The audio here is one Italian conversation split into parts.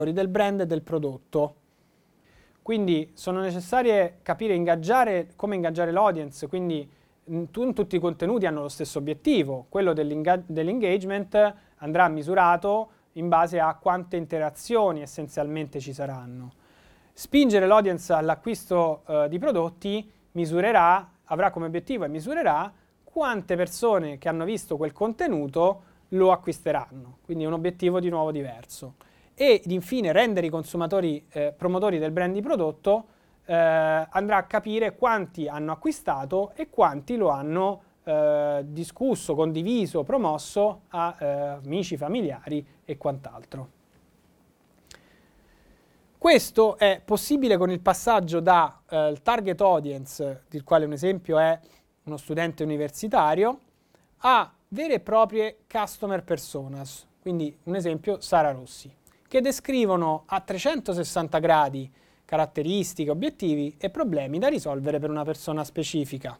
del brand e del prodotto. Quindi sono necessarie capire come ingaggiare l'audience, quindi tutti i contenuti hanno lo stesso obiettivo, quello dell'engagement andrà misurato in base a quante interazioni essenzialmente ci saranno. Spingere l'audience all'acquisto di prodotti avrà come obiettivo e misurerà quante persone che hanno visto quel contenuto lo acquisteranno, quindi è un obiettivo di nuovo diverso. E infine rendere i consumatori promotori del brand di prodotto andrà a capire quanti hanno acquistato e quanti lo hanno discusso, condiviso, promosso a amici, familiari e quant'altro. Questo è possibile con il passaggio dal target audience, del quale un esempio è uno studente universitario, a vere e proprie customer personas, quindi un esempio Sara Rossi, che descrivono a 360 gradi caratteristiche, obiettivi e problemi da risolvere per una persona specifica.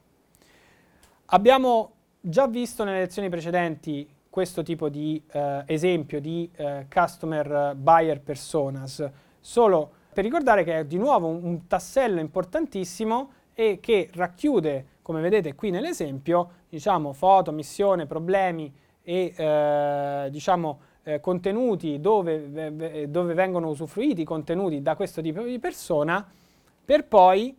Abbiamo già visto nelle lezioni precedenti questo tipo di esempio di customer buyer personas, solo per ricordare che è di nuovo un tassello importantissimo e che racchiude, come vedete qui nell'esempio, diciamo foto, missione, problemi e contenuti dove vengono usufruiti i contenuti da questo tipo di persona, per poi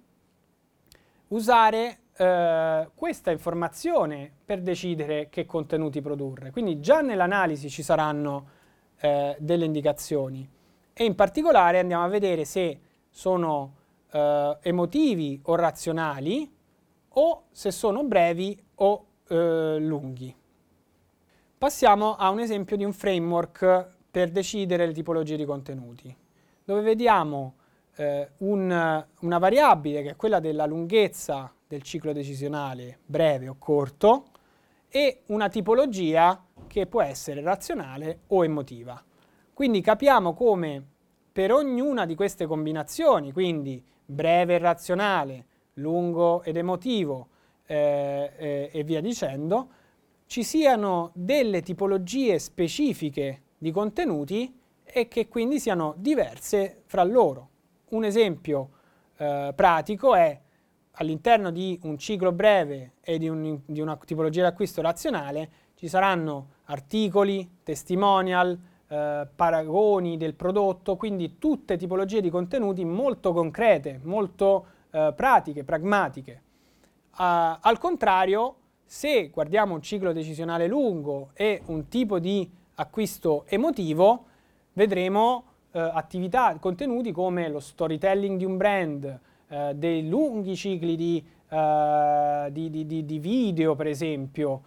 usare questa informazione per decidere che contenuti produrre. Quindi già nell'analisi ci saranno delle indicazioni e in particolare andiamo a vedere se sono emotivi o razionali o se sono brevi o lunghi. Passiamo a un esempio di un framework per decidere le tipologie di contenuti, dove vediamo una variabile che è quella della lunghezza del ciclo decisionale, breve o corto, e una tipologia che può essere razionale o emotiva. Quindi capiamo come per ognuna di queste combinazioni, quindi breve e razionale, lungo ed emotivo e via dicendo, ci siano delle tipologie specifiche di contenuti e che quindi siano diverse fra loro. Un esempio pratico è all'interno di un ciclo breve e di una tipologia di acquisto razionale ci saranno articoli, testimonial, paragoni del prodotto, quindi tutte tipologie di contenuti molto concrete, molto pratiche, pragmatiche. Al contrario, se guardiamo un ciclo decisionale lungo e un tipo di acquisto emotivo, vedremo contenuti come lo storytelling di un brand, dei lunghi cicli di video, per esempio,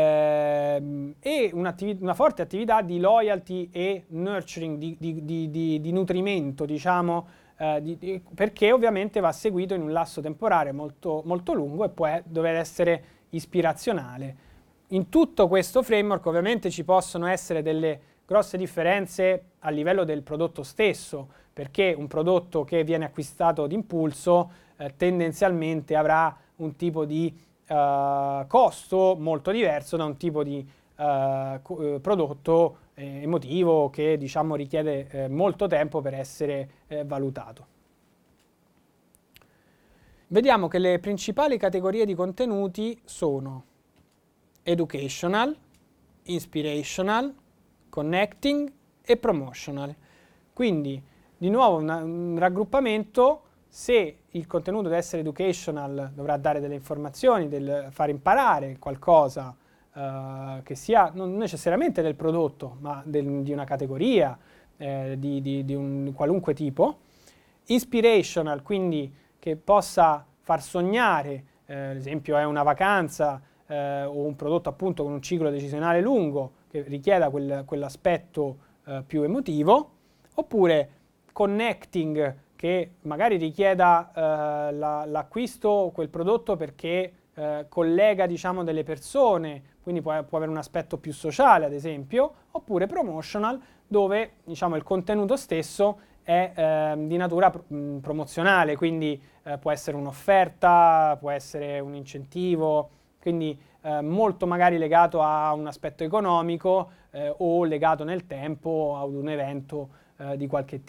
e una forte attività di loyalty e nurturing, di nutrimento, diciamo, perché ovviamente va seguito in un lasso temporale molto, molto lungo e può dover essere ispirazionale. In tutto questo framework ovviamente ci possono essere delle grosse differenze a livello del prodotto stesso, perché un prodotto che viene acquistato d'impulso tendenzialmente avrà un tipo di costo molto diverso da un tipo di prodotto emotivo che diciamo richiede molto tempo per essere valutato. Vediamo che le principali categorie di contenuti sono educational, inspirational, connecting e promotional. Quindi di nuovo un raggruppamento. Se il contenuto deve essere educational dovrà dare delle informazioni, far imparare qualcosa che sia non necessariamente del prodotto ma di una categoria, di un qualunque tipo. Inspirational, quindi che possa far sognare, ad esempio è una vacanza o un prodotto appunto con un ciclo decisionale lungo che richieda quell'aspetto più emotivo, oppure connecting, che magari richieda l'acquisto quel prodotto perché collega diciamo delle persone, quindi può avere un aspetto più sociale ad esempio, oppure promotional, dove diciamo il contenuto stesso è di natura promozionale, quindi può essere un'offerta, può essere un incentivo, quindi molto magari legato a un aspetto economico o legato nel tempo ad un evento di qualche